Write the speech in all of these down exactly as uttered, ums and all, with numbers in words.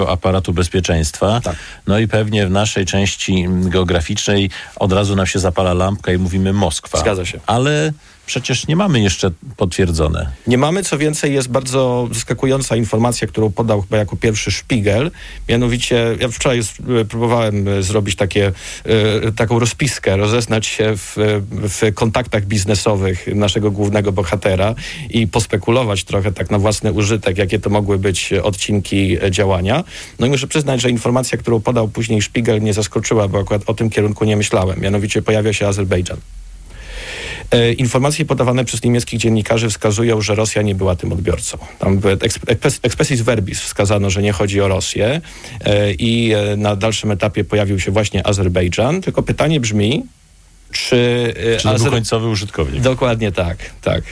aparatu bezpieczeństwa. Tak. No i pewnie w naszej części geograficznej od razu nam się zapala lampka i mówimy Moskwa. Zgadza się. Ale przecież nie mamy jeszcze potwierdzone. Nie mamy, co więcej, jest bardzo zaskakująca informacja, którą podał chyba jako pierwszy Szpigel. Mianowicie, ja wczoraj próbowałem zrobić takie, taką rozpiskę, rozeznać się w, w kontaktach biznesowych naszego głównego bohatera i pospekulować trochę tak na własny użytek, jakie to mogły być odcinki działania. No i muszę przyznać, że informacja, którą podał później Szpigel, mnie zaskoczyła, bo akurat o tym kierunku nie myślałem. Mianowicie pojawia się Azerbejdżan. Informacje podawane przez niemieckich dziennikarzy wskazują, że Rosja nie była tym odbiorcą. Tam expressis verbis wskazano, że nie chodzi o Rosję i na dalszym etapie pojawił się właśnie Azerbejdżan. Tylko pytanie brzmi, czy... Czy to Azer... był końcowy użytkownik? Dokładnie tak, tak.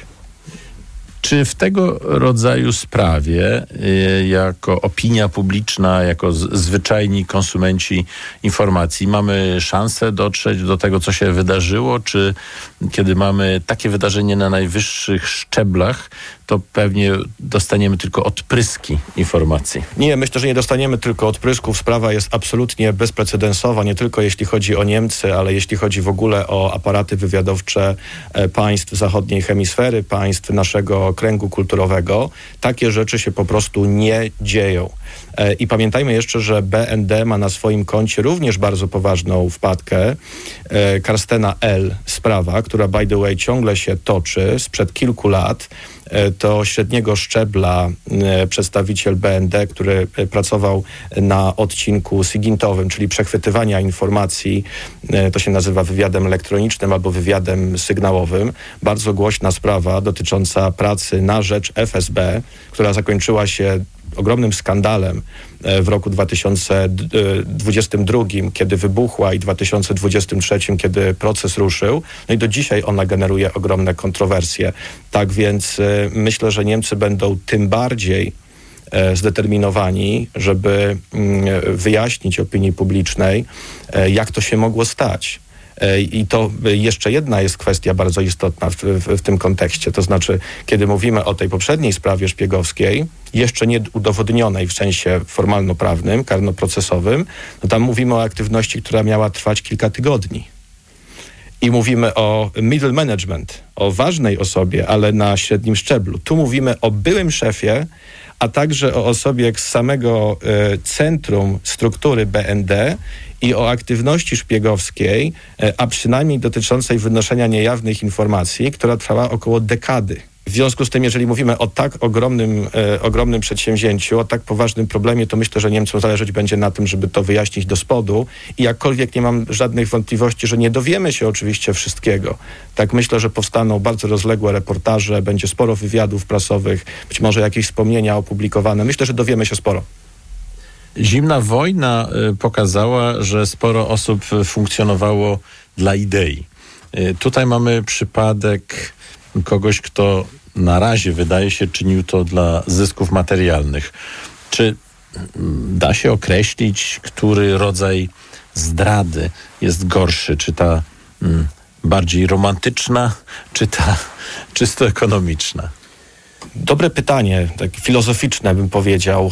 Czy w tego rodzaju sprawie, y, jako opinia publiczna, jako z, zwyczajni konsumenci informacji, mamy szansę dotrzeć do tego, co się wydarzyło? Czy kiedy mamy takie wydarzenie na najwyższych szczeblach, to pewnie dostaniemy tylko odpryski informacji? Nie, myślę, że nie dostaniemy tylko odprysków. Sprawa jest absolutnie bezprecedensowa, nie tylko jeśli chodzi o Niemcy, ale jeśli chodzi w ogóle o aparaty wywiadowcze państw zachodniej hemisfery, państw naszego kręgu kulturowego. Takie rzeczy się po prostu nie dzieją. I pamiętajmy jeszcze, że B N D ma na swoim koncie również bardzo poważną wpadkę. Karstena L. sprawa, która by the way ciągle się toczy sprzed kilku lat. To średniego szczebla przedstawiciel B N D, który pracował na odcinku sigintowym, czyli przechwytywania informacji, to się nazywa wywiadem elektronicznym albo wywiadem sygnałowym. Bardzo głośna sprawa dotycząca pracy na rzecz F S B, która zakończyła się ogromnym skandalem w roku dwa tysiące dwudziestym drugim, kiedy wybuchła, i dwa tysiące dwudziestym trzecim, kiedy proces ruszył. No i do dzisiaj ona generuje ogromne kontrowersje. Tak więc y, myślę, że Niemcy będą tym bardziej y, zdeterminowani, żeby y, wyjaśnić opinii publicznej, y, jak to się mogło stać. I to jeszcze jedna jest kwestia bardzo istotna w, w, w tym kontekście. To znaczy, kiedy mówimy o tej poprzedniej sprawie szpiegowskiej, jeszcze nie udowodnionej w sensie formalno-prawnym, karnoprocesowym, no tam mówimy o aktywności, która miała trwać kilka tygodni. I mówimy o middle management, o ważnej osobie, ale na średnim szczeblu. Tu mówimy o byłym szefie, a także o osobie z samego y, centrum struktury B N D i o aktywności szpiegowskiej, y, a przynajmniej dotyczącej wynoszenia niejawnych informacji, która trwała około dekady. W związku z tym, jeżeli mówimy o tak ogromnym, e, ogromnym przedsięwzięciu, o tak poważnym problemie, to myślę, że Niemcom zależeć będzie na tym, żeby to wyjaśnić do spodu. I jakkolwiek nie mam żadnych wątpliwości, że nie dowiemy się oczywiście wszystkiego. Tak myślę, że powstaną bardzo rozległe reportaże, będzie sporo wywiadów prasowych, być może jakieś wspomnienia opublikowane. Myślę, że dowiemy się sporo. Zimna wojna y, pokazała, że sporo osób funkcjonowało dla idei. Y, tutaj mamy przypadek kogoś, kto na razie wydaje się czynił to dla zysków materialnych. Czy da się określić, który rodzaj zdrady jest gorszy? Czy ta mm, bardziej romantyczna, czy ta czysto ekonomiczna? Dobre pytanie, takie filozoficzne bym powiedział.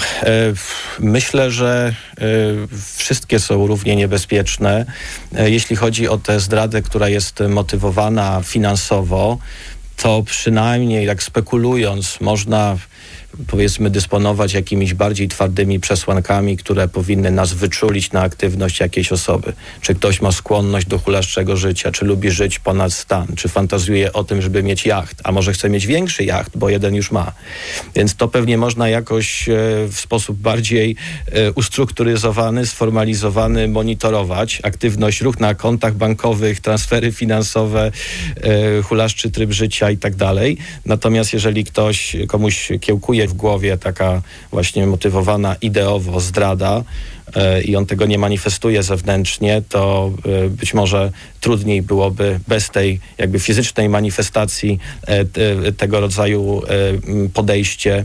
Myślę, że wszystkie są równie niebezpieczne. Jeśli chodzi o tę zdradę, która jest motywowana finansowo, to przynajmniej tak spekulując można, powiedzmy, dysponować jakimiś bardziej twardymi przesłankami, które powinny nas wyczulić na aktywność jakiejś osoby. Czy ktoś ma skłonność do hulaszczego życia, czy lubi żyć ponad stan, czy fantazjuje o tym, żeby mieć jacht, a może chce mieć większy jacht, bo jeden już ma. Więc to pewnie można jakoś e, w sposób bardziej e, ustrukturyzowany, sformalizowany monitorować. Aktywność, ruch na kontach bankowych, transfery finansowe, e, hulaszczy tryb życia i tak dalej. Natomiast jeżeli ktoś, komuś kiełkuje w głowie taka właśnie motywowana ideowo zdrada yy, i on tego nie manifestuje zewnętrznie, to yy, być może trudniej byłoby bez tej jakby fizycznej manifestacji yy, yy, tego rodzaju yy, podejście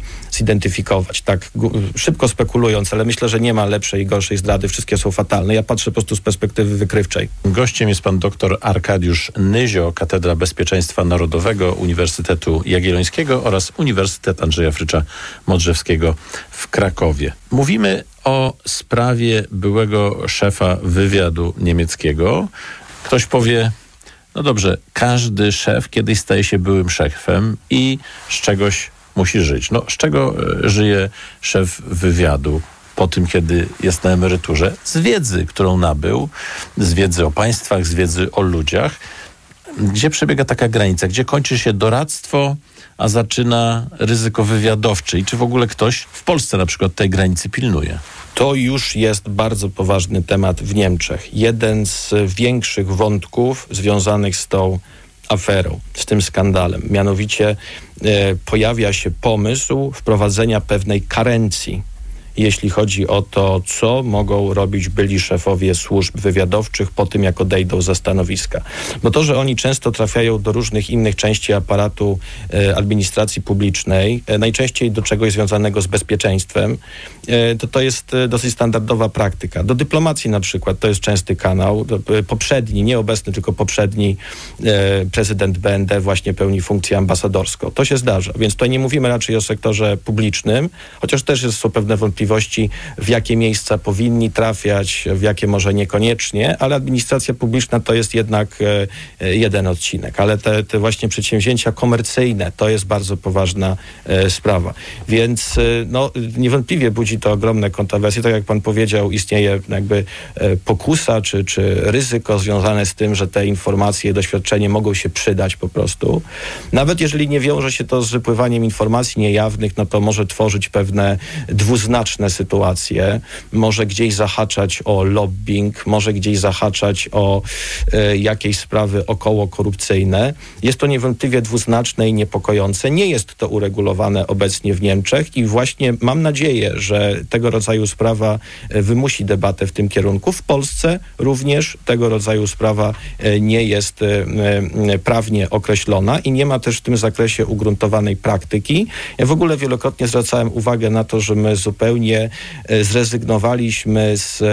zidentyfikować, tak szybko spekulując, ale myślę, że nie ma lepszej i gorszej zdrady, wszystkie są fatalne. Ja patrzę po prostu z perspektywy wykrywczej. Gościem jest pan dr Arkadiusz Nyzio, Katedra Bezpieczeństwa Narodowego Uniwersytetu Jagiellońskiego oraz Uniwersytet Andrzeja Frycza Modrzewskiego w Krakowie. Mówimy o sprawie byłego szefa wywiadu niemieckiego. Ktoś powie, no dobrze, każdy szef kiedyś staje się byłym szefem i z czegoś musi żyć. No, z czego żyje szef wywiadu po tym, kiedy jest na emeryturze? Z wiedzy, którą nabył, z wiedzy o państwach, z wiedzy o ludziach. Gdzie przebiega taka granica? Gdzie kończy się doradztwo, a zaczyna ryzyko wywiadowcze? I czy w ogóle ktoś w Polsce na przykład tej granicy pilnuje? To już jest bardzo poważny temat w Niemczech. Jeden z większych wątków związanych z tą aferą, z tym skandalem. Mianowicie e, pojawia się pomysł wprowadzenia pewnej karencji, jeśli chodzi o to, co mogą robić byli szefowie służb wywiadowczych po tym, jak odejdą ze stanowiska. Bo to, że oni często trafiają do różnych innych części aparatu e, administracji publicznej, e, najczęściej do czegoś związanego z bezpieczeństwem, e, to to jest e, dosyć standardowa praktyka. Do dyplomacji na przykład to jest częsty kanał. Do, e, poprzedni, nie obecny, tylko poprzedni e, prezydent B N D właśnie pełni funkcję ambasadorską. To się zdarza. Więc tutaj nie mówimy raczej o sektorze publicznym, chociaż też jest, są pewne wątpliwości, w jakie miejsca powinni trafiać, w jakie może niekoniecznie, ale administracja publiczna to jest jednak e, jeden odcinek. Ale te, te właśnie przedsięwzięcia komercyjne to jest bardzo poważna e, sprawa. Więc e, no, niewątpliwie budzi to ogromne kontrowersje. Tak jak pan powiedział, istnieje jakby e, pokusa czy, czy ryzyko związane z tym, że te informacje, doświadczenie mogą się przydać po prostu. Nawet jeżeli nie wiąże się to z wypływaniem informacji niejawnych, no to może tworzyć pewne dwuznaczne sytuacje, może gdzieś zahaczać o lobbying, może gdzieś zahaczać o e, jakieś sprawy około korupcyjne. Jest to niewątpliwie dwuznaczne i niepokojące. Nie jest to uregulowane obecnie w Niemczech i właśnie mam nadzieję, że tego rodzaju sprawa e, wymusi debatę w tym kierunku. W Polsce również tego rodzaju sprawa e, nie jest e, e, prawnie określona i nie ma też w tym zakresie ugruntowanej praktyki. Ja w ogóle wielokrotnie zwracałem uwagę na to, że my zupełnie zrezygnowaliśmy z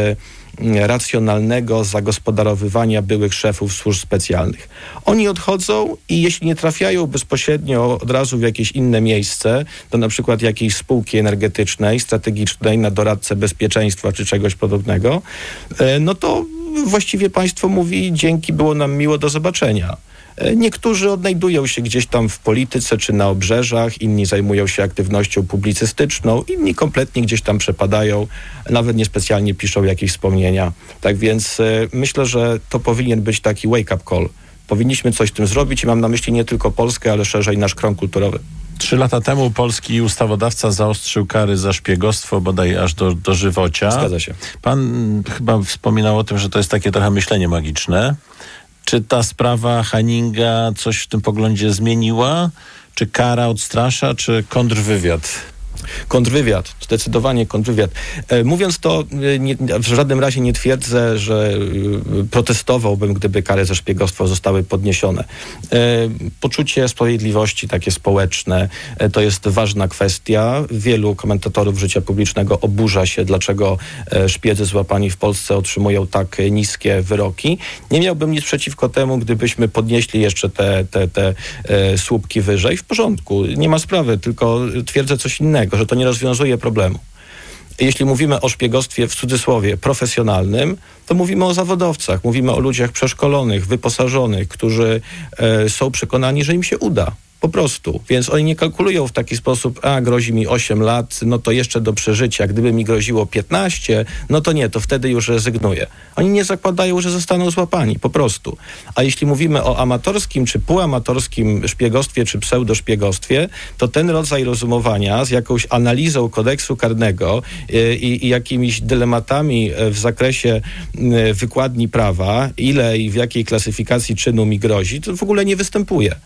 racjonalnego zagospodarowywania byłych szefów służb specjalnych. Oni odchodzą i jeśli nie trafiają bezpośrednio od razu w jakieś inne miejsce, do na przykład jakiejś spółki energetycznej, strategicznej, na doradcę bezpieczeństwa czy czegoś podobnego, no to właściwie państwo mówi: dzięki, było nam miło, do zobaczenia. Niektórzy odnajdują się gdzieś tam w polityce czy na obrzeżach, inni zajmują się aktywnością publicystyczną, inni kompletnie gdzieś tam przepadają, nawet niespecjalnie piszą jakieś wspomnienia. Tak więc y, myślę, że to powinien być taki wake-up call. Powinniśmy coś z tym zrobić i mam na myśli nie tylko Polskę, ale szerzej nasz krąg kulturowy. Trzy lata temu polski ustawodawca zaostrzył kary za szpiegostwo bodaj aż do, do żywocia. Zgadza się. Pan chyba wspominał o tym, że to jest takie trochę myślenie magiczne. Czy ta sprawa Hanninga coś w tym poglądzie zmieniła? Czy kara odstrasza, czy kontrwywiad? Kontrwywiad, zdecydowanie kontrwywiad. E, mówiąc to, nie, w żadnym razie nie twierdzę, że e, protestowałbym, gdyby kary za szpiegostwo zostały podniesione. E, poczucie sprawiedliwości takie społeczne, e, to jest ważna kwestia. Wielu komentatorów życia publicznego oburza się, dlaczego e, szpiedzy złapani w Polsce otrzymują tak niskie wyroki. Nie miałbym nic przeciwko temu, gdybyśmy podnieśli jeszcze te, te, te e, słupki wyżej. W porządku, nie ma sprawy, tylko twierdzę coś innego, że to nie rozwiązuje problemu. Jeśli mówimy o szpiegostwie w cudzysłowie profesjonalnym, to mówimy o zawodowcach, mówimy o ludziach przeszkolonych, wyposażonych, którzy e, są przekonani, że im się uda. Po prostu. Więc oni nie kalkulują w taki sposób: a grozi mi osiem lat, no to jeszcze do przeżycia. Gdyby mi groziło piętnaście, no to nie, to wtedy już rezygnuję. Oni nie zakładają, że zostaną złapani. Po prostu. A jeśli mówimy o amatorskim czy półamatorskim szpiegostwie czy pseudoszpiegostwie, to ten rodzaj rozumowania z jakąś analizą kodeksu karnego i, i jakimiś dylematami w zakresie wykładni prawa, ile i w jakiej klasyfikacji czynu mi grozi, to w ogóle nie występuje.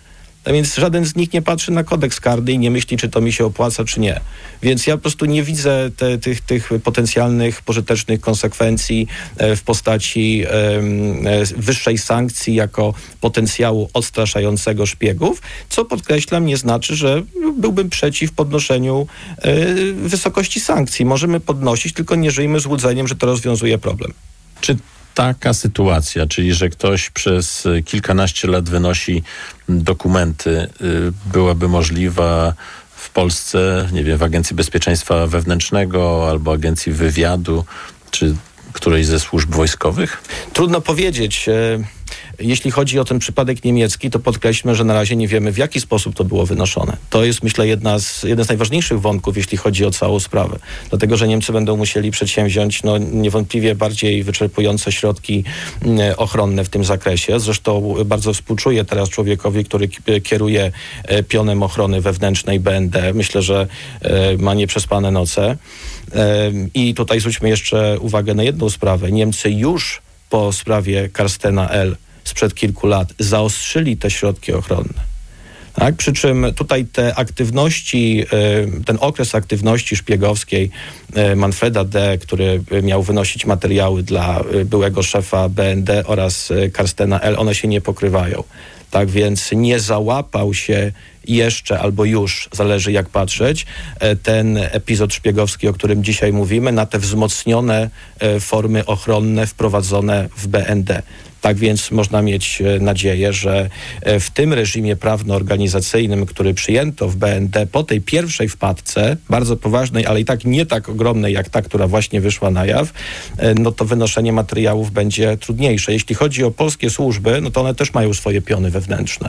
A więc żaden z nich nie patrzy na kodeks karny i nie myśli, czy to mi się opłaca, czy nie. Więc ja po prostu nie widzę te, tych, tych potencjalnych, pożytecznych konsekwencji w postaci wyższej sankcji jako potencjału odstraszającego szpiegów, co podkreślam, nie znaczy, że byłbym przeciw podnoszeniu wysokości sankcji. Możemy podnosić, tylko nie żyjmy złudzeniem, że to rozwiązuje problem. Czy taka sytuacja, czyli że ktoś przez kilkanaście lat wynosi dokumenty, byłaby możliwa w Polsce, nie wiem, w Agencji Bezpieczeństwa Wewnętrznego albo Agencji Wywiadu, czy którejś ze służb wojskowych? Trudno powiedzieć. Jeśli chodzi o ten przypadek niemiecki, to podkreślmy, że na razie nie wiemy, w jaki sposób to było wynoszone. To jest, myślę, jedna z, jeden z najważniejszych wątków, jeśli chodzi o całą sprawę. Dlatego, że Niemcy będą musieli przedsięwziąć no, niewątpliwie bardziej wyczerpujące środki ochronne w tym zakresie. Zresztą bardzo współczuję teraz człowiekowi, który kieruje pionem ochrony wewnętrznej B N D. Myślę, że ma nieprzespane noce. I tutaj zwróćmy jeszcze uwagę na jedną sprawę. Niemcy już po sprawie Carstena L. sprzed kilku lat zaostrzyli te środki ochronne. Tak? Przy czym tutaj te aktywności, ten okres aktywności szpiegowskiej Manfreda D., który miał wynosić materiały dla byłego szefa B N D oraz Carstena L., one się nie pokrywają. Tak więc nie załapał się jeszcze albo już, zależy jak patrzeć, ten epizod szpiegowski, o którym dzisiaj mówimy, na te wzmocnione formy ochronne wprowadzone w B N D. Tak więc można mieć nadzieję, że w tym reżimie prawno-organizacyjnym, który przyjęto w B N D po tej pierwszej wpadce, bardzo poważnej, ale i tak nie tak ogromnej jak ta, która właśnie wyszła na jaw, no to wynoszenie materiałów będzie trudniejsze. Jeśli chodzi o polskie służby, no to one też mają swoje piony wewnętrzne.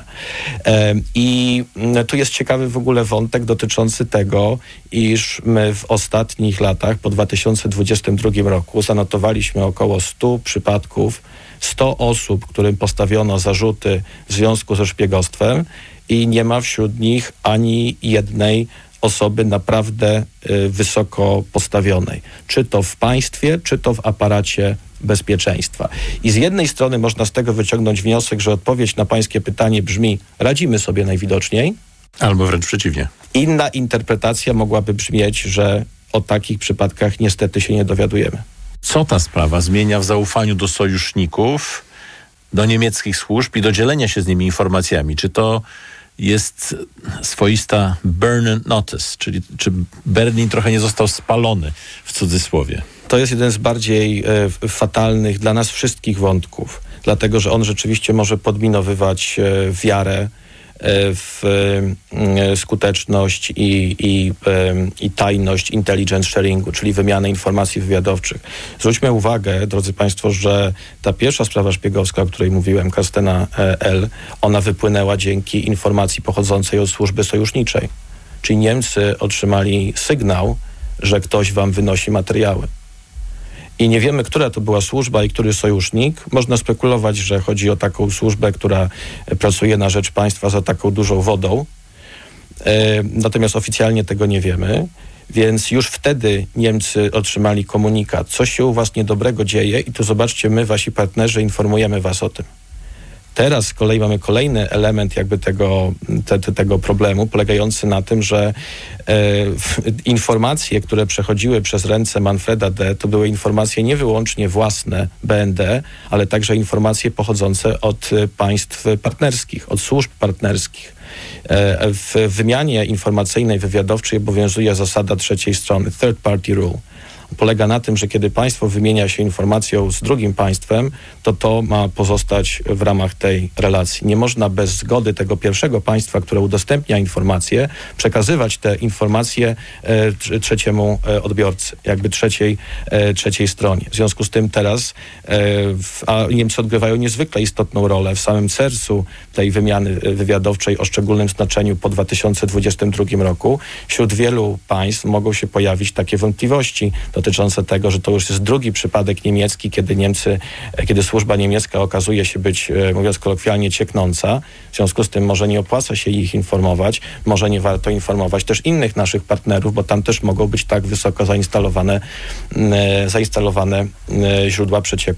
I tu jest ciekawy w ogóle wątek dotyczący tego, iż my w ostatnich latach, po dwa tysiące dwudziestym drugim roku, zanotowaliśmy około stu przypadków, sto osób, którym postawiono zarzuty w związku ze szpiegostwem i nie ma wśród nich ani jednej osoby naprawdę y, wysoko postawionej. Czy to w państwie, czy to w aparacie bezpieczeństwa. I z jednej strony można z tego wyciągnąć wniosek, że odpowiedź na pańskie pytanie brzmi: radzimy sobie najwidoczniej. Albo wręcz przeciwnie. Inna interpretacja mogłaby brzmieć, że o takich przypadkach niestety się nie dowiadujemy. Co ta sprawa zmienia w zaufaniu do sojuszników, do niemieckich służb i do dzielenia się z nimi informacjami? Czy to jest swoista burn notice, czyli czy Berlin trochę nie został spalony, w cudzysłowie? To jest jeden z bardziej e, fatalnych dla nas wszystkich wątków, dlatego że on rzeczywiście może podminowywać e, wiarę w skuteczność i, i, i tajność intelligence sharingu, czyli wymiany informacji wywiadowczych. Zwróćmy uwagę, drodzy Państwo, że ta pierwsza sprawa szpiegowska, o której mówiłem, Carstena L., ona wypłynęła dzięki informacji pochodzącej od służby sojuszniczej. Czyli Niemcy otrzymali sygnał, że ktoś wam wynosi materiały. I nie wiemy, która to była służba i który sojusznik. Można spekulować, że chodzi o taką służbę, która pracuje na rzecz państwa za taką dużą wodą. E, natomiast oficjalnie tego nie wiemy. Więc już wtedy Niemcy otrzymali komunikat. Coś się u was niedobrego dzieje i tu zobaczcie, my, wasi partnerzy, informujemy was o tym. Teraz z kolei mamy kolejny element jakby tego, te, te, tego problemu, polegający na tym, że e, informacje, które przechodziły przez ręce Manfreda D., to były informacje nie wyłącznie własne B N D, ale także informacje pochodzące od państw partnerskich, od służb partnerskich. E, w wymianie informacyjnej, wywiadowczej obowiązuje zasada trzeciej strony, third party rule. Polega na tym, że kiedy państwo wymienia się informacją z drugim państwem, to to ma pozostać w ramach tej relacji. Nie można bez zgody tego pierwszego państwa, które udostępnia informacje, przekazywać te informacje e, trzeciemu e, odbiorcy, jakby trzeciej, e, trzeciej stronie. W związku z tym teraz e, w, a Niemcy odgrywają niezwykle istotną rolę w samym sercu tej wymiany wywiadowczej o szczególnym znaczeniu po dwa tysiące dwudziestym drugim roku. Wśród wielu państw mogą się pojawić takie wątpliwości dotyczące tego, że to już jest drugi przypadek niemiecki, kiedy Niemcy, kiedy służba niemiecka okazuje się być, mówiąc kolokwialnie, cieknąca. W związku z tym może nie opłaca się ich informować, może nie warto informować też innych naszych partnerów, bo tam też mogą być tak wysoko zainstalowane, zainstalowane źródła przecieków.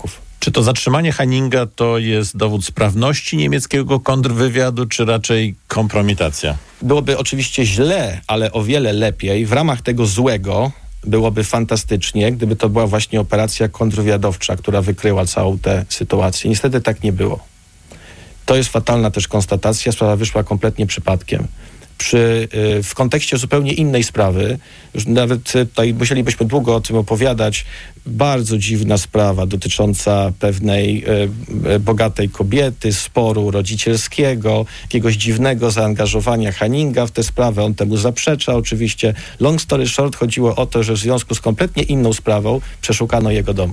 Czy to zatrzymanie Henninga to jest dowód sprawności niemieckiego kontrwywiadu, czy raczej kompromitacja? Byłoby oczywiście źle, ale o wiele lepiej. W ramach tego złego byłoby fantastycznie, gdyby to była właśnie operacja kontrwywiadowcza, która wykryła całą tę sytuację. Niestety tak nie było. To jest fatalna też konstatacja. Sprawa wyszła kompletnie przypadkiem. Przy, w kontekście zupełnie innej sprawy, już nawet tutaj musielibyśmy długo o tym opowiadać, bardzo dziwna sprawa dotycząca pewnej e, bogatej kobiety, sporu rodzicielskiego, jakiegoś dziwnego zaangażowania Henninga w tę sprawę. On temu zaprzecza oczywiście. Long story short, chodziło o to, że w związku z kompletnie inną sprawą przeszukano jego dom.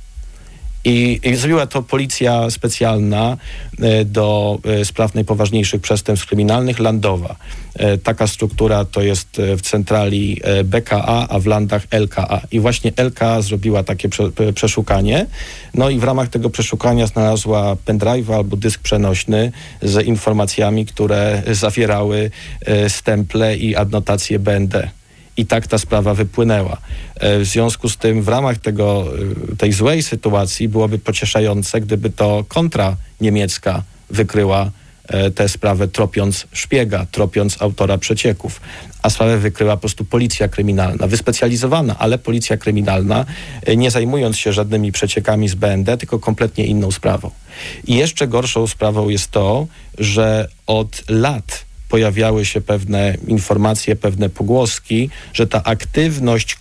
I, I zrobiła to policja specjalna e, do e, spraw najpoważniejszych przestępstw kryminalnych, Landowa. E, taka struktura to jest w centrali e, B K A, a w Landach L K A. I właśnie L K A zrobiła takie prze, pre, przeszukanie. No i w ramach tego przeszukania znalazła pendrive'a albo dysk przenośny z informacjami, które zawierały e, stemple i adnotacje B N D. I tak ta sprawa wypłynęła. W związku z tym w ramach tego, tej złej sytuacji byłoby pocieszające, gdyby to kontra niemiecka wykryła tę sprawę, tropiąc szpiega, tropiąc autora przecieków. A sprawę wykryła po prostu policja kryminalna, wyspecjalizowana, ale policja kryminalna, nie zajmując się żadnymi przeciekami z B N D, tylko kompletnie inną sprawą. I jeszcze gorszą sprawą jest to, że od lat pojawiały się pewne informacje, pewne pogłoski, że ta aktywność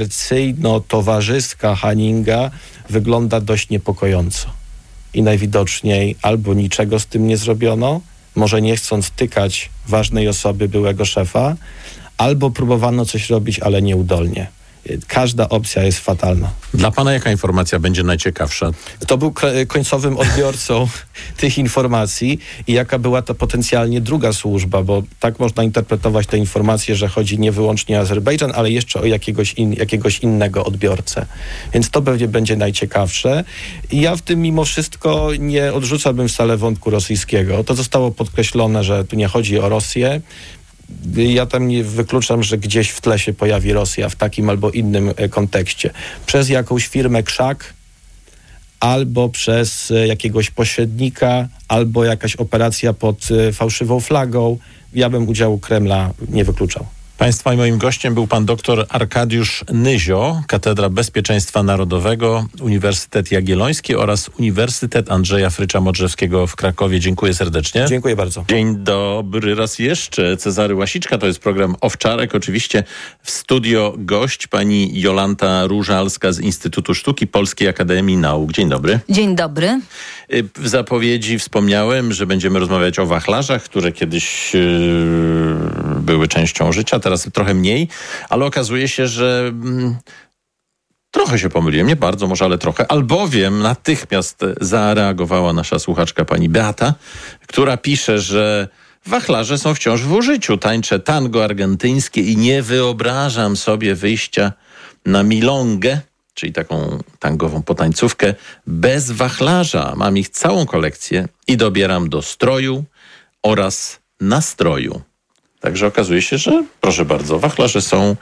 komercyjno-towarzyska Henninga wygląda dość niepokojąco. I najwidoczniej albo niczego z tym nie zrobiono, może nie chcąc tykać ważnej osoby byłego szefa, albo próbowano coś robić, ale nieudolnie. Każda opcja jest fatalna. Dla pana jaka informacja będzie najciekawsza? Kto był końcowym odbiorcą tych informacji i jaka była to potencjalnie druga służba, bo tak można interpretować te informacje, że chodzi nie wyłącznie o Azerbejdżan, ale jeszcze o jakiegoś, in, jakiegoś innego odbiorcę. Więc to pewnie będzie najciekawsze. I ja w tym mimo wszystko nie odrzucałbym wcale wątku rosyjskiego. To zostało podkreślone, że tu nie chodzi o Rosję. Ja tam nie wykluczam, że gdzieś w tle się pojawi Rosja w takim albo innym kontekście. Przez jakąś firmę Krzak, albo przez jakiegoś pośrednika, albo jakaś operacja pod fałszywą flagą. Ja bym udziału Kremla nie wykluczał. Państwa i moim gościem był pan doktor Arkadiusz Nyzio, Katedra Bezpieczeństwa Narodowego, Uniwersytet Jagielloński oraz Uniwersytet Andrzeja Frycza-Modrzewskiego w Krakowie. Dziękuję serdecznie. Dziękuję bardzo. Dzień dobry raz jeszcze. Cezary Łasiczka, to jest program Owczarek. Oczywiście w studio gość pani Jolanta Różalska z Instytutu Sztuki Polskiej Akademii Nauk. Dzień dobry. Dzień dobry. W zapowiedzi wspomniałem, że będziemy rozmawiać o wachlarzach, które kiedyś yy, były częścią życia, teraz trochę mniej, ale okazuje się, że mm, trochę się pomyliłem, nie bardzo może, ale trochę, albowiem natychmiast zareagowała nasza słuchaczka pani Beata, która pisze, że wachlarze są wciąż w użyciu. Tańczę tango argentyńskie i nie wyobrażam sobie wyjścia na milongę, czyli taką tangową potańcówkę, bez wachlarza. Mam ich całą kolekcję i dobieram do stroju oraz nastroju. Także okazuje się, że proszę bardzo, wachlarze są...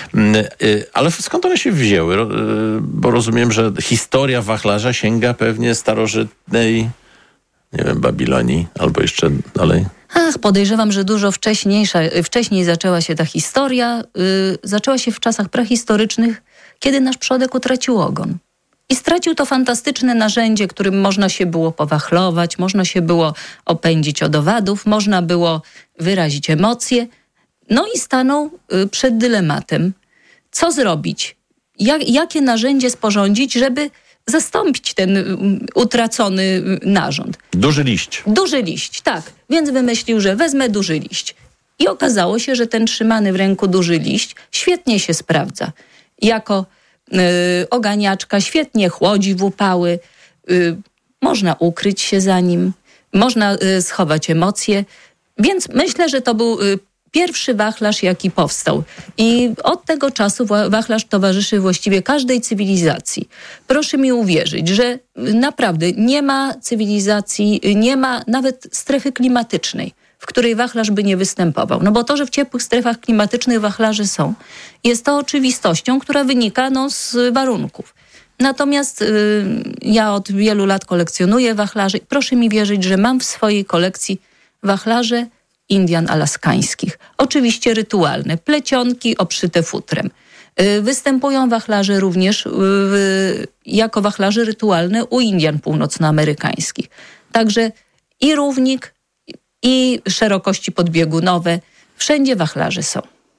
Yy, ale skąd one się wzięły? Yy, bo rozumiem, że historia wachlarza sięga pewnie starożytnej, nie wiem, Babilonii albo jeszcze dalej. Ach, podejrzewam, że dużo wcześniejsza, wcześniej zaczęła się ta historia. Yy, zaczęła się w czasach prehistorycznych, kiedy nasz przodek utracił ogon. I stracił to fantastyczne narzędzie, którym można się było powachlować, można się było opędzić od owadów, można było wyrazić emocje. No i stanął y, przed dylematem. Co zrobić? Jak, jakie narzędzie sporządzić, żeby zastąpić ten y, utracony y, narząd? Duży liść. Duży liść, tak. Więc wymyślił, że wezmę duży liść. I okazało się, że ten trzymany w ręku duży liść świetnie się sprawdza. Jako Yy, oganiaczka, świetnie chłodzi w upały, yy, można ukryć się za nim, można yy, schować emocje, więc myślę, że to był yy, pierwszy wachlarz, jaki powstał. I od tego czasu wachlarz towarzyszy właściwie każdej cywilizacji. Proszę mi uwierzyć, że naprawdę nie ma cywilizacji, nie ma nawet strefy klimatycznej, w w której wachlarz by nie występował. No bo to, że w ciepłych strefach klimatycznych wachlarze są, jest to oczywistością, która wynika no, z warunków. Natomiast y, ja od wielu lat kolekcjonuję wachlarze i proszę mi wierzyć, że mam w swojej kolekcji wachlarze Indian alaskańskich. Oczywiście rytualne, plecionki obszyte futrem. Y, występują wachlarze również y, y, jako wachlarze rytualne u Indian północnoamerykańskich. Także i równik, i szerokości podbiegunowe, wszędzie wachlarze są.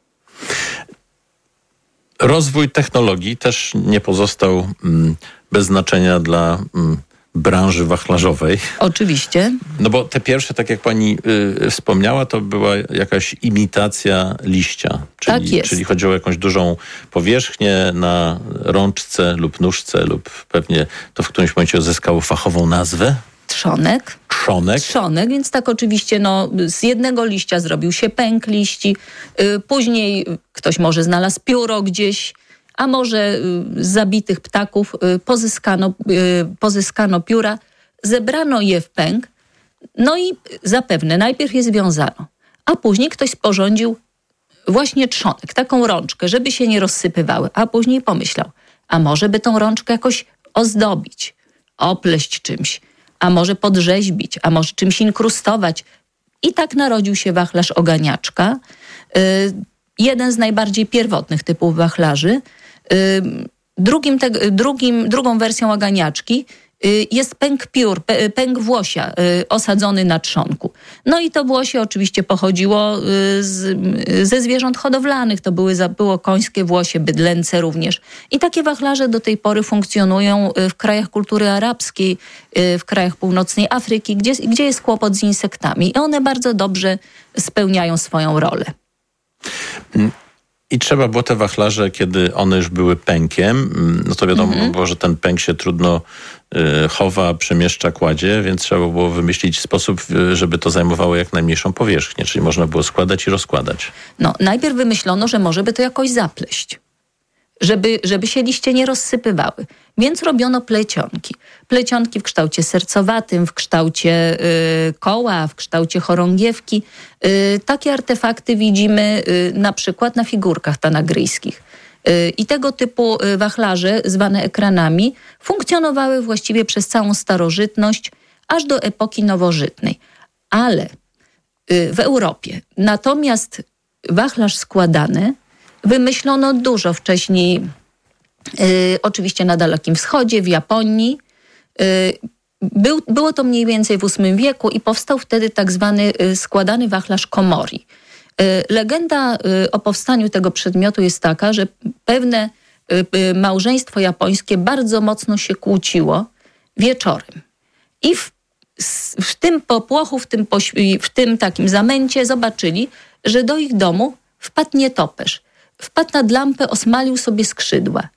Rozwój technologii też nie pozostał mm, bez znaczenia dla mm, branży wachlarzowej. Oczywiście. No bo te pierwsze, tak jak pani y, wspomniała, to była jakaś imitacja liścia. Czyli, Tak jest. czyli chodziło o jakąś dużą powierzchnię na rączce lub nóżce lub pewnie to w którymś momencie uzyskało fachową nazwę. Trzonek. Trzonek. Trzonek, więc tak oczywiście no, z jednego liścia zrobił się pęk liści, y, później ktoś może znalazł pióro gdzieś, a może y, z zabitych ptaków y, pozyskano, y, pozyskano pióra, zebrano je w pęk, no i zapewne najpierw je związano, a później ktoś sporządził właśnie trzonek, taką rączkę, żeby się nie rozsypywały, a później pomyślał, a może by tą rączkę jakoś ozdobić, opleść czymś, a może podrzeźbić, a może czymś inkrustować. I tak narodził się wachlarz oganiaczka. Yy, jeden z najbardziej pierwotnych typów wachlarzy. Yy, drugim te, drugim, drugą wersją oganiaczki yy, jest pęk piór, p- pęk włosia yy, osadzony na trzonku. No i to włosie oczywiście pochodziło yy, z, yy, ze zwierząt hodowlanych. To były, było końskie włosie, bydlęce również. I takie wachlarze do tej pory funkcjonują w krajach kultury arabskiej, w krajach północnej Afryki, gdzie, gdzie jest kłopot z insektami. I one bardzo dobrze spełniają swoją rolę. I trzeba było te wachlarze, kiedy one już były pękiem, no to wiadomo mm-hmm. było, że ten pęk się trudno y, chowa, przemieszcza, kładzie, więc trzeba było wymyślić sposób, żeby to zajmowało jak najmniejszą powierzchnię, czyli można było składać i rozkładać. No, najpierw wymyślono, że może by to jakoś zapleść, żeby, żeby się liście nie rozsypywały. Więc robiono plecionki. Plecionki w kształcie sercowatym, w kształcie y, koła, w kształcie chorągiewki. Y, takie artefakty widzimy y, na przykład na figurkach tanagryjskich. Y, I tego typu y, wachlarze, zwane ekranami, funkcjonowały właściwie przez całą starożytność, aż do epoki nowożytnej. Ale y, w Europie. Natomiast wachlarz składany wymyślono dużo wcześniej, y, oczywiście na Dalekim Wschodzie, w Japonii. Y, był, było to mniej więcej w ósmym wieku i powstał wtedy tak zwany y, składany wachlarz komori. Y, legenda y, o powstaniu tego przedmiotu jest taka, że pewne y, y, małżeństwo japońskie bardzo mocno się kłóciło wieczorem. I w, w tym popłochu, w tym, poś- w tym takim zamęcie zobaczyli, że do ich domu wpadł nietoperz. Wpadł nad lampę, osmalił sobie skrzydła.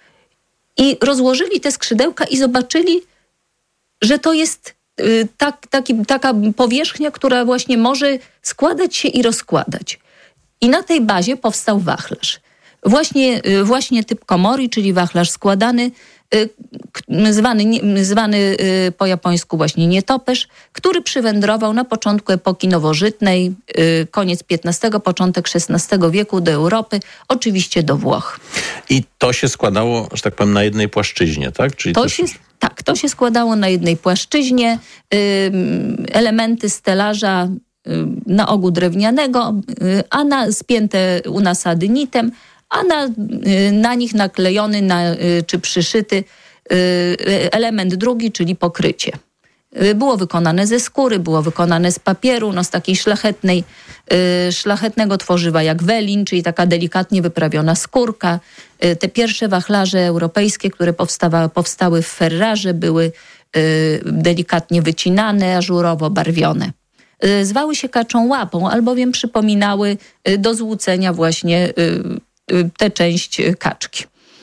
I rozłożyli te skrzydełka i zobaczyli, że to jest y, tak, taki, taka powierzchnia, która właśnie może składać się i rozkładać. I na tej bazie powstał wachlarz. Właśnie, y, właśnie typ komori, czyli wachlarz składany, y, k- zwany, nie, zwany y, po japońsku właśnie nietoperz, który przywędrował na początku epoki nowożytnej, y, koniec piętnastego, początek szesnastego wieku do Europy, oczywiście do Włoch. I to się składało, że tak powiem, na jednej płaszczyźnie, tak? Czyli To też... się, tak, to się składało na jednej płaszczyźnie, y, elementy stelaża y, na ogół drewnianego, y, a na, spięte u nasady nitem, a na, y, na nich naklejony na, y, czy przyszyty y, element drugi, czyli pokrycie. Y, było wykonane ze skóry, było wykonane z papieru, no z takiej szlachetnej, y, szlachetnego tworzywa jak welin, czyli taka delikatnie wyprawiona skórka. Y, te pierwsze wachlarze europejskie, które powstawa, powstały w Ferrarze, były y, delikatnie wycinane, ażurowo barwione. Y, zwały się kaczą łapą, albowiem przypominały y, do złucenia właśnie y, y, tę część kaczki.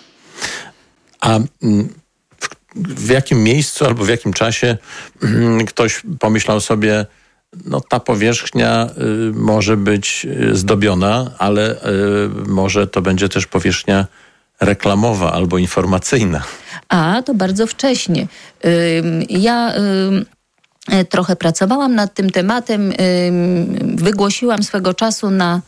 A w, w jakim miejscu albo w jakim czasie ktoś pomyślał sobie, no ta powierzchnia y, może być zdobiona, ale y, może to będzie też powierzchnia reklamowa albo informacyjna. A, to bardzo wcześnie. Y, ja... Y, trochę pracowałam nad tym tematem. Wygłosiłam swego czasu na,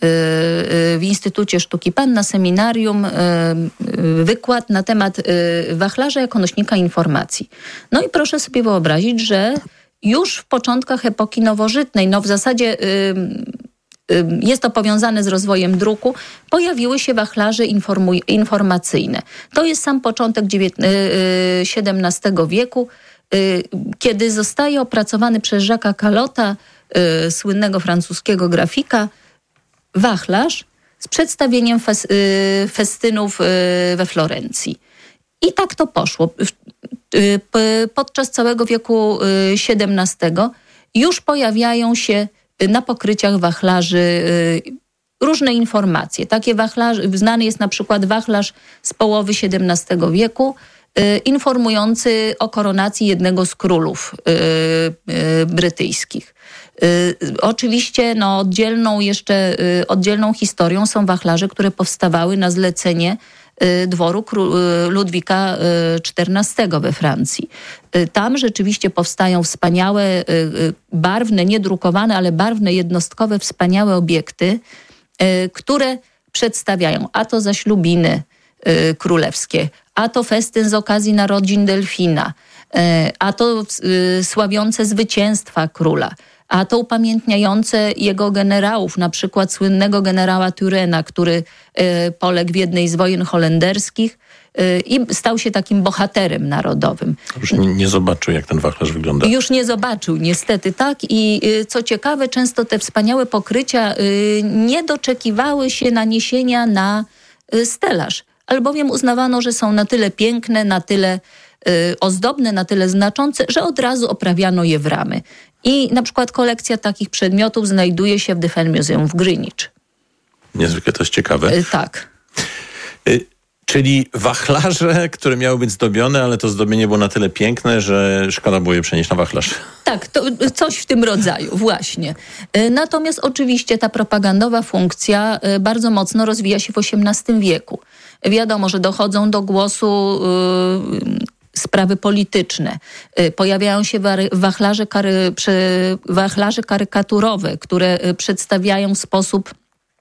w Instytucie Sztuki Pan na seminarium wykład na temat wachlarza jako nośnika informacji. No i proszę sobie wyobrazić, że już w początkach epoki nowożytnej, no w zasadzie jest to powiązane z rozwojem druku, pojawiły się wachlarze informuj- informacyjne. To jest sam początek siedemnastego wieku, kiedy zostaje opracowany przez Jacques'a Calotta, słynnego francuskiego grafika, wachlarz z przedstawieniem fes- festynów we Florencji. I tak to poszło. Podczas całego wieku siedemnastego już pojawiają się na pokryciach wachlarzy różne informacje. Takie wachlarze, znany jest na przykład wachlarz z połowy siedemnastego wieku, informujący o koronacji jednego z królów brytyjskich. Oczywiście no, oddzielną jeszcze oddzielną historią są wachlarze, które powstawały na zlecenie dworu Ludwika czternastego we Francji. Tam rzeczywiście powstają wspaniałe, barwne, niedrukowane, ale barwne, jednostkowe, wspaniałe obiekty, które przedstawiają a to zaślubiny królewskie, a to festyn z okazji narodzin delfina, a to sławiące zwycięstwa króla, a to upamiętniające jego generałów, na przykład słynnego generała Turena, który poległ w jednej z wojen holenderskich i stał się takim bohaterem narodowym. Już nie, nie zobaczył, jak ten wachlarz wygląda. Już nie zobaczył, niestety, tak. I co ciekawe, często te wspaniałe pokrycia nie doczekiwały się naniesienia na stelaż, albowiem uznawano, że są na tyle piękne, na tyle ozdobne, na tyle znaczące, że od razu oprawiano je w ramy. I na przykład kolekcja takich przedmiotów znajduje się w The Fell Museum w Greenwich. Niezwykle to jest ciekawe. Y, tak. Y, czyli wachlarze, które miały być zdobione, ale to zdobienie było na tyle piękne, że szkoda było je przenieść na wachlarz. Tak, to coś w tym rodzaju, właśnie. Y, natomiast oczywiście ta propagandowa funkcja y, bardzo mocno rozwija się w osiemnastym wieku. Wiadomo, że dochodzą do głosu y, sprawy polityczne. Pojawiają się wachlarze, kary, wachlarze karykaturowe, które przedstawiają w sposób,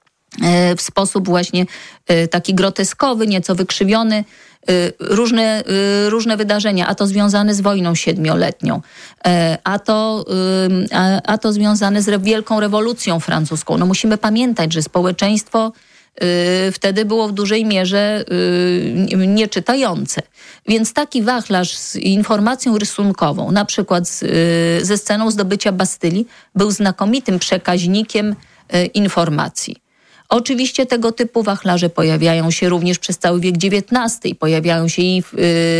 w sposób właśnie taki groteskowy, nieco wykrzywiony różne, różne wydarzenia, a to związane z wojną siedmioletnią, a to, a, a to związane z Wielką Rewolucją Francuską. No musimy pamiętać, że społeczeństwo wtedy było w dużej mierze nieczytające. Więc taki wachlarz z informacją rysunkową, na przykład z, ze sceną zdobycia Bastylii, był znakomitym przekaźnikiem informacji. Oczywiście tego typu wachlarze pojawiają się również przez cały wiek dziewiętnasty. Pojawiają się i,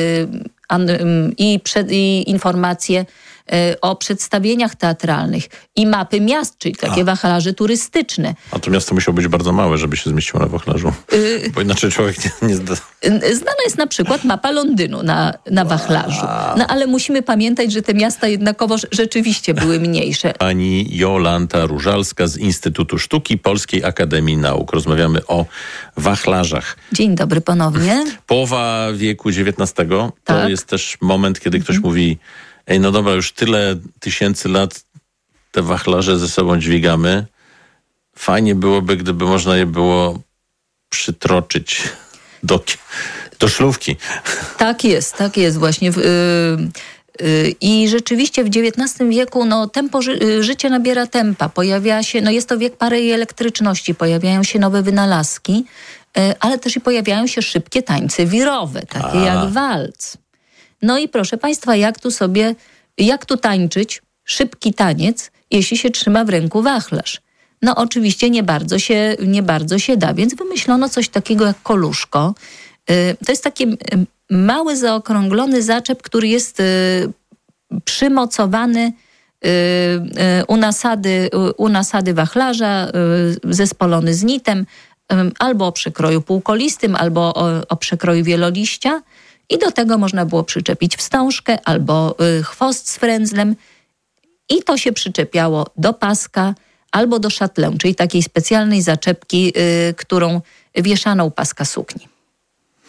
i, przed, i informacje o przedstawieniach teatralnych i mapy miast, czyli takie A. wachlarze turystyczne. A to miasto musiało być bardzo małe, żeby się zmieściło na wachlarzu, y- bo inaczej człowiek nie, nie zda... Znana jest na przykład mapa Londynu na, na wachlarzu. No ale musimy pamiętać, że te miasta jednakowo rzeczywiście były mniejsze. Pani Jolanta Różalska z Instytutu Sztuki Polskiej Akademii Nauk. Rozmawiamy o wachlarzach. Dzień dobry ponownie. Połowa wieku dziewiętnastego to tak. jest też moment, kiedy ktoś mhm. mówi: ej, no dobra, już tyle tysięcy lat te wachlarze ze sobą dźwigamy. Fajnie byłoby, gdyby można je było przytroczyć do, do szlówki. Tak jest, tak jest właśnie. Yy, yy, I rzeczywiście w dziewiętnastym wieku no, tempo ży- życie nabiera tempa. Pojawia się, no jest to wiek parei elektryczności, pojawiają się nowe wynalazki, yy, ale też i pojawiają się szybkie tańce wirowe, takie A. jak walc. No i proszę Państwa, jak tu sobie, jak tu tańczyć szybki taniec, jeśli się trzyma w ręku wachlarz? No oczywiście nie bardzo się, nie bardzo się da, więc wymyślono coś takiego jak koluszko. To jest taki mały, zaokrąglony zaczep, który jest przymocowany u nasady, u nasady wachlarza, zespolony z nitem, albo o przekroju półkolistym, albo o, o przekroju wieloliścia. I do tego można było przyczepić wstążkę albo y, chwost z frędzlem i to się przyczepiało do paska albo do szatlę, czyli takiej specjalnej zaczepki, y, którą wieszano u paska sukni.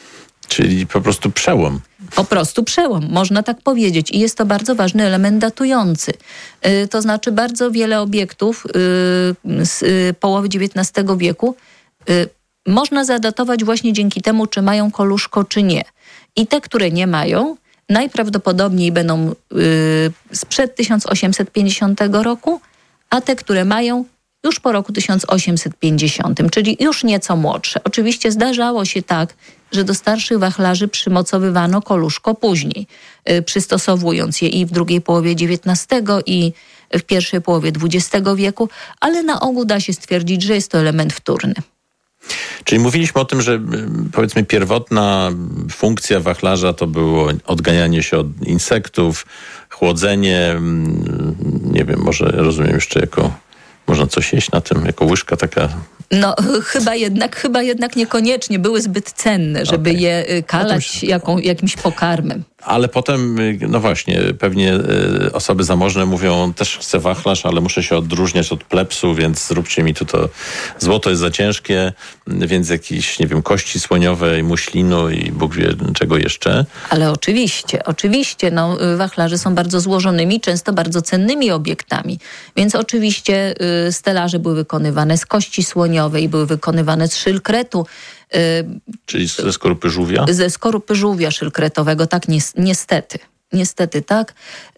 Czyli po prostu przełom. Po prostu przełom, można tak powiedzieć. I jest to bardzo ważny element datujący. Yy, to znaczy bardzo wiele obiektów yy, z yy, połowy dziewiętnastego wieku yy, można zadatować właśnie dzięki temu, czy mają koluszko, czy nie. I te, które nie mają, najprawdopodobniej będą yy, sprzed tysiąc osiemset pięćdziesiątego roku, a te, które mają, już po roku tysiąc osiemset pięćdziesiątym, czyli już nieco młodsze. Oczywiście zdarzało się tak, że do starszych wachlarzy przymocowywano koluszko później, yy, przystosowując je i w drugiej połowie dziewiętnastego i w pierwszej połowie dwudziestego wieku, ale na ogół da się stwierdzić, że jest to element wtórny. Czyli mówiliśmy o tym, że powiedzmy pierwotna funkcja wachlarza to było odganianie się od insektów, chłodzenie, nie wiem, może rozumiem jeszcze jako, można coś jeść na tym, jako łyżka taka. No chyba jednak, chyba jednak niekoniecznie, były zbyt cenne, żeby okay. je kalać się... jaką, jakimś pokarmem. Ale potem, no właśnie, pewnie osoby zamożne mówią, też chcę wachlarz, ale muszę się odróżniać od plebsu, więc zróbcie mi tu to, złoto jest za ciężkie, więc jakieś, nie wiem, kości słoniowe i muślinu i Bóg wie czego jeszcze. Ale oczywiście, oczywiście, no wachlarze są bardzo złożonymi, często bardzo cennymi obiektami, więc oczywiście y, stelaże były wykonywane z kości słoniowej, były wykonywane z szylkretu. Czyli ze skorupy żółwia? Ze skorupy żółwia szylkretowego, tak, niestety. Niestety, tak.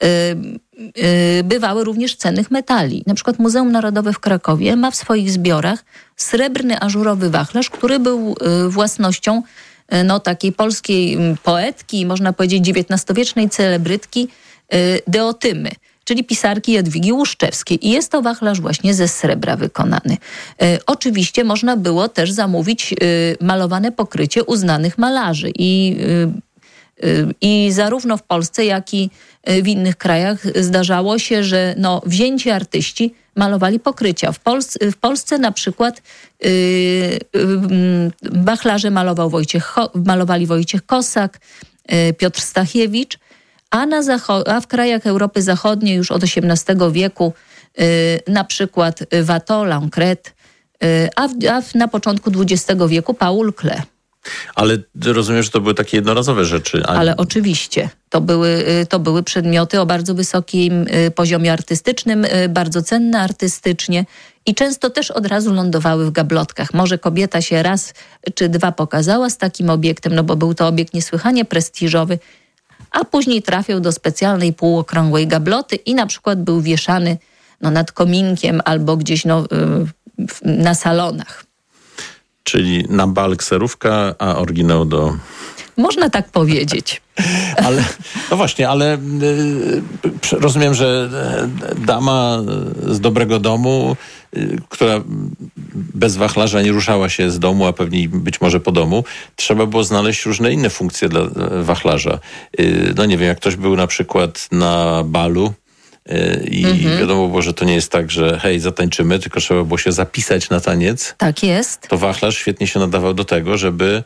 Bywały również cennych metali. Na przykład Muzeum Narodowe w Krakowie ma w swoich zbiorach srebrny ażurowy wachlarz, który był własnością no, takiej polskiej poetki, można powiedzieć dziewiętnastowiecznej celebrytki Deotymy, czyli pisarki Jadwigi Łuszczewskiej. I jest to wachlarz właśnie ze srebra wykonany. E, oczywiście można było też zamówić e, malowane pokrycie uznanych malarzy. I, e, e, I zarówno w Polsce, jak i w innych krajach zdarzało się, że no, wzięci artyści malowali pokrycia. W, Polsce, w Polsce na przykład e, e, wachlarze malował Wojciech, malowali Wojciech Kosak, e, Piotr Stachiewicz, A, na zacho- a w krajach Europy Zachodniej już od osiemnastego wieku yy, na przykład Watteau, Lancret, yy, a, w, a w, na początku dwudziestego wieku Paul Klee. Ale rozumiem, że to były takie jednorazowe rzeczy. A... Ale oczywiście. To były, to były przedmioty o bardzo wysokim poziomie artystycznym, bardzo cenne artystycznie i często też od razu lądowały w gablotkach. Może kobieta się raz czy dwa pokazała z takim obiektem, no bo był to obiekt niesłychanie prestiżowy, a później trafił do specjalnej półokrągłej gabloty i na przykład był wieszany no, nad kominkiem albo gdzieś no, na salonach. Czyli na bal kserówka, a oryginał do... Można tak powiedzieć. Ale, no właśnie, ale y, rozumiem, że dama z dobrego domu, y, która bez wachlarza nie ruszała się z domu, a pewnie być może po domu, trzeba było znaleźć różne inne funkcje dla wachlarza. Y, no nie wiem, jak ktoś był na przykład na balu, I mhm. wiadomo było, że to nie jest tak, że hej, zatańczymy, tylko trzeba było się zapisać na taniec. Tak jest. To wachlarz świetnie się nadawał do tego, żeby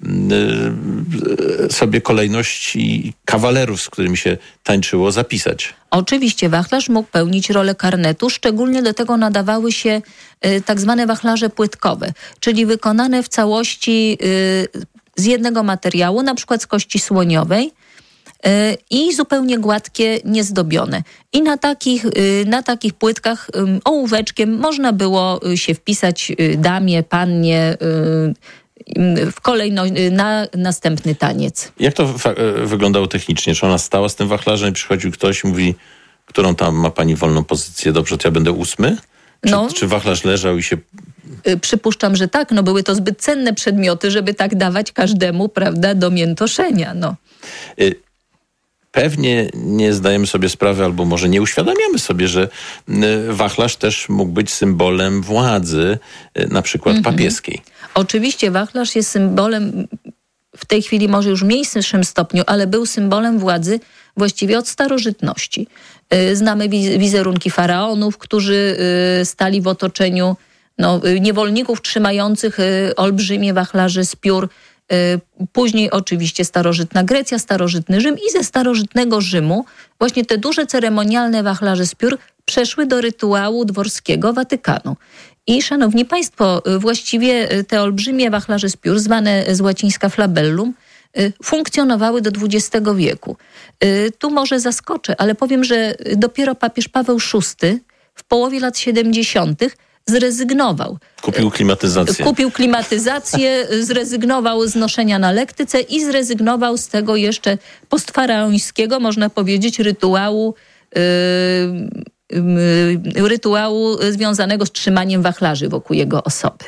y, sobie kolejność kawalerów, z którymi się tańczyło, zapisać. Oczywiście wachlarz mógł pełnić rolę karnetu, szczególnie do tego nadawały się y, tak zwane wachlarze płytkowe, czyli wykonane w całości y, z jednego materiału, na przykład z kości słoniowej, i zupełnie gładkie, niezdobione. I na takich, na takich płytkach ołóweczkiem można było się wpisać damie, pannie w kolejno, na następny taniec. Jak to fa- wyglądało technicznie? Czy ona stała z tym wachlarzem i przychodził ktoś i mówi, którą tam ma pani wolną pozycję? Dobrze, to ja będę ósmy? Czy, no. czy wachlarz leżał i się... Przypuszczam, że tak. No były to zbyt cenne przedmioty, żeby tak dawać każdemu, prawda, do miętoszenia. No. Y- Pewnie nie zdajemy sobie sprawy, albo może nie uświadamiamy sobie, że wachlarz też mógł być symbolem władzy, na przykład mm-hmm. papieskiej. Oczywiście wachlarz jest symbolem, w tej chwili może już w mniejszym stopniu, ale był symbolem władzy właściwie od starożytności. Znamy wizerunki faraonów, którzy stali w otoczeniu no, niewolników trzymających olbrzymie wachlarze z piór. Później oczywiście starożytna Grecja, starożytny Rzym i ze starożytnego Rzymu właśnie te duże ceremonialne wachlarze z piór przeszły do rytuału dworskiego Watykanu. I szanowni państwo, właściwie te olbrzymie wachlarze z piór, zwane z łacińska flabellum, funkcjonowały do dwudziestego wieku. Tu może zaskoczę, ale powiem, że dopiero papież Paweł szósty w połowie lat siedemdziesiątych zrezygnował. Kupił klimatyzację. Kupił klimatyzację, zrezygnował z noszenia na lektyce i zrezygnował z tego jeszcze postfaraońskiego, można powiedzieć, rytuału yy, yy, rytuału związanego z trzymaniem wachlarzy wokół jego osoby.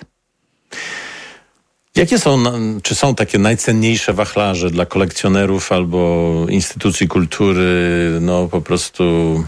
Jakie są, czy są takie najcenniejsze wachlarze dla kolekcjonerów albo instytucji kultury, no po prostu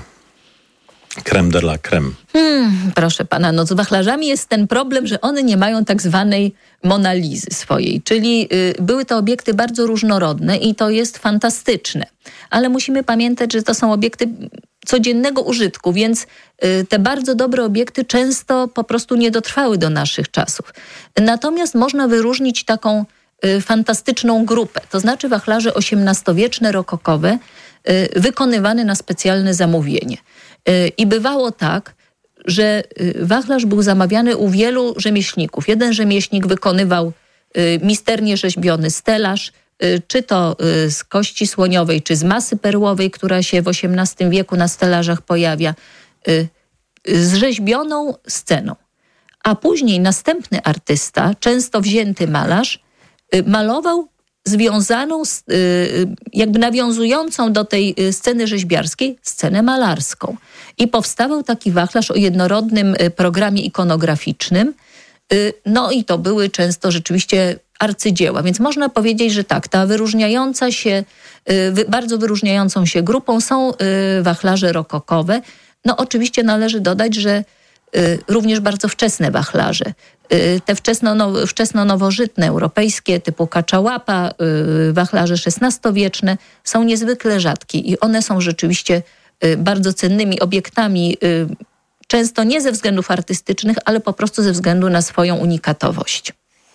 crème de la crème? Hmm, proszę pana, no z wachlarzami jest ten problem, że one nie mają tak zwanej Monalizy swojej, czyli y, były to obiekty bardzo różnorodne i to jest fantastyczne. Ale musimy pamiętać, że to są obiekty codziennego użytku, więc y, te bardzo dobre obiekty często po prostu nie dotrwały do naszych czasów. Natomiast można wyróżnić taką y, fantastyczną grupę, to znaczy wachlarze osiemnastowieczne, rokokowe, y, wykonywane na specjalne zamówienie. Y, I bywało tak, że wachlarz był zamawiany u wielu rzemieślników. Jeden rzemieślnik wykonywał y, misternie rzeźbiony stelaż, y, czy to y, z kości słoniowej, czy z masy perłowej, która się w osiemnastym wieku na stelażach pojawia, y, z rzeźbioną sceną. A później następny artysta, często wzięty malarz, y, malował związaną, z, y, jakby nawiązującą do tej sceny rzeźbiarskiej, scenę malarską. I powstawał taki wachlarz o jednorodnym programie ikonograficznym. Y, no i to były często rzeczywiście arcydzieła. Więc można powiedzieć, że tak, ta wyróżniająca się, y, wy, bardzo wyróżniającą się grupą są y, wachlarze rokokowe. No oczywiście należy dodać, że y, również bardzo wczesne wachlarze. Te wczesno, wczesno-nowożytne, europejskie, typu Kaczałapa, wachlarze szesnastowieczne są niezwykle rzadkie i one są rzeczywiście bardzo cennymi obiektami, często nie ze względów artystycznych, ale po prostu ze względu na swoją unikatowość.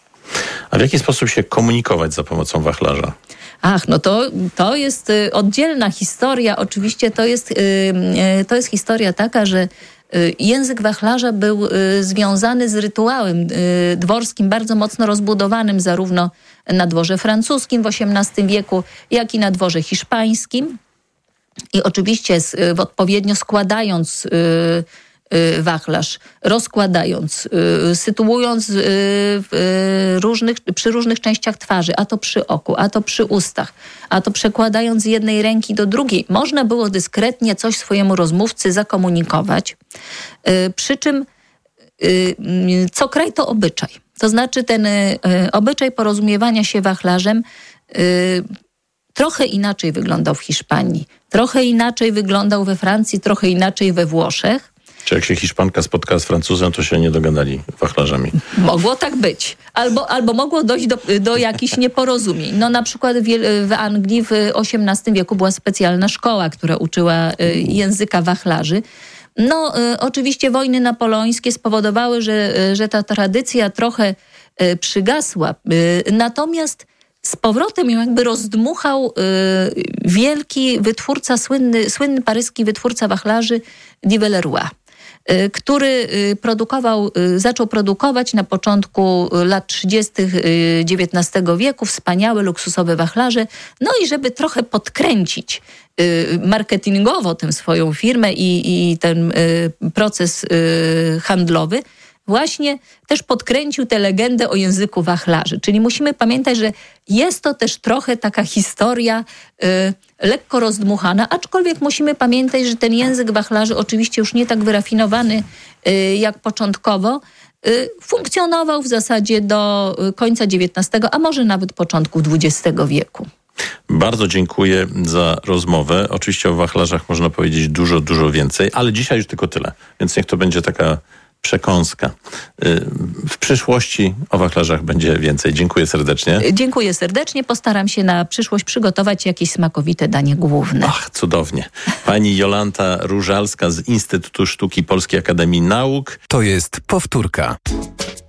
A w jaki sposób się komunikować za pomocą wachlarza? Ach, no to, to jest oddzielna historia. Oczywiście to jest, to jest historia taka, że język wachlarza był związany z rytuałem dworskim, bardzo mocno rozbudowanym zarówno na dworze francuskim w osiemnastym wieku, jak i na dworze hiszpańskim. I oczywiście odpowiednio składając wachlarz, rozkładając, sytuując w różnych, przy różnych częściach twarzy, a to przy oku, a to przy ustach, a to przekładając z jednej ręki do drugiej. Można było dyskretnie coś swojemu rozmówcy zakomunikować, przy czym co kraj to obyczaj. To znaczy ten obyczaj porozumiewania się wachlarzem trochę inaczej wyglądał w Hiszpanii, trochę inaczej wyglądał we Francji, trochę inaczej we Włoszech. Czy jak się Hiszpanka spotkała z Francuzem, to się nie dogadali wachlarzami? Mogło tak być. Albo, albo mogło dojść do, do jakichś nieporozumień. No na przykład w, w Anglii w osiemnastym wieku była specjalna szkoła, która uczyła y, języka wachlarzy. No y, oczywiście wojny napoleońskie spowodowały, że, y, że ta tradycja trochę y, przygasła. Y, natomiast z powrotem ją jakby rozdmuchał y, wielki wytwórca, słynny, słynny paryski wytwórca wachlarzy Dilleroy, y, który produkował, y, zaczął produkować na początku lat trzydziestych dziewiętnastego wieku wspaniałe, luksusowe wachlarze. No i żeby trochę podkręcić y, marketingowo tę swoją firmę i, i ten y, proces y, handlowy, właśnie też podkręcił tę legendę o języku wachlarzy. Czyli musimy pamiętać, że jest to też trochę taka historia y, lekko rozdmuchana, aczkolwiek musimy pamiętać, że ten język wachlarzy, oczywiście już nie tak wyrafinowany y, jak początkowo, y, funkcjonował w zasadzie do końca dziewiętnastego, a może nawet początku dwudziestego wieku. Bardzo dziękuję za rozmowę. Oczywiście o wachlarzach można powiedzieć dużo, dużo więcej, ale dzisiaj już tylko tyle. Więc niech to będzie taka przekąska. W przyszłości o wachlarzach będzie więcej. Dziękuję serdecznie. Dziękuję serdecznie. Postaram się na przyszłość przygotować jakieś smakowite danie główne. Ach, cudownie. Pani Jolanta Różalska z Instytutu Sztuki Polskiej Akademii Nauk. To jest powtórka.